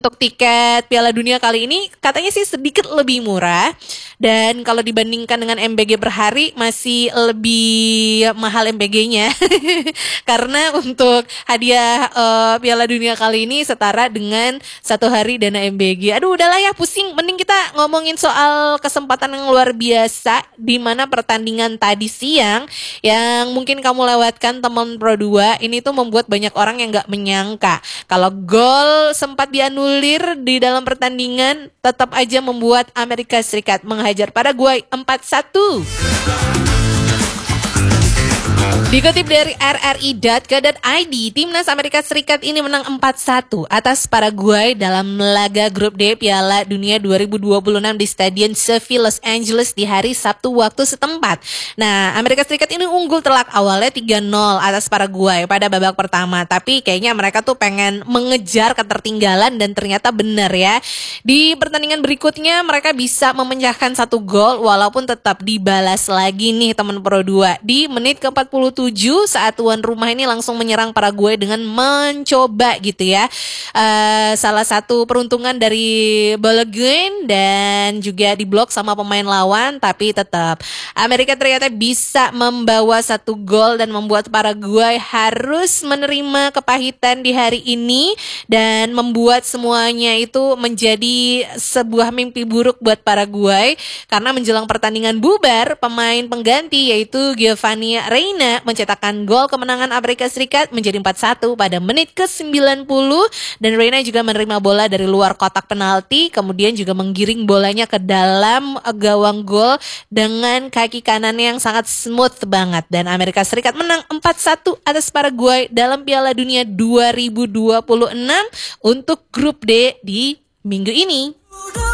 untuk tiket Piala Dunia kali ini katanya sih sedikit lebih murah. Dan kalau dibandingkan dengan MBG per hari masih lebih mahal MBG-nya. Karena untuk hadiah Piala Dunia kali ini setara dengan 1 hari dana MBG. Aduh udahlah ya pusing. Mending kita ngomongin soal kesempatan yang luar biasa di mana pertandingan tadi siang yang mungkin kamu lewatkan teman Pro 2 ini tuh membuat banyak orang yang gak menyangka kalau gol sempat dianulir di dalam pertandingan tetap aja membuat Amerika Serikat menghajar Paraguay 4-1. Dikutip dari rri.co.id, Timnas Amerika Serikat ini menang 4-1 atas Paraguay dalam laga grup D Piala Dunia 2026 di Stadion Seville Los Angeles di hari Sabtu waktu setempat. Nah, Amerika Serikat ini unggul telak awalnya 3-0 atas Paraguay pada babak pertama, tapi kayaknya mereka tuh pengen mengejar ketertinggalan dan ternyata benar ya. Di pertandingan berikutnya mereka bisa memecahkan 1 gol walaupun tetap dibalas lagi nih teman Pro 2 di menit ke-47 saat tuan rumah ini langsung menyerang Paraguay dengan mencoba gitu ya. Salah satu peruntungan dari Balogun dan juga diblok sama pemain lawan, tapi tetap Amerika ternyata bisa membawa 1 gol dan membuat Paraguay harus menerima kepahitan di hari ini dan membuat semuanya itu menjadi sebuah mimpi buruk buat Paraguay karena menjelang pertandingan bubar pemain pengganti yaitu Giovanni Reyna mencetakkan gol kemenangan Amerika Serikat menjadi 4-1 pada menit ke-90 dan Reyna juga menerima bola dari luar kotak penalti kemudian juga menggiring bolanya ke dalam gawang gol dengan kaki kanannya yang sangat smooth banget dan Amerika Serikat menang 4-1 atas Paraguay dalam Piala Dunia 2026 untuk grup D di minggu ini.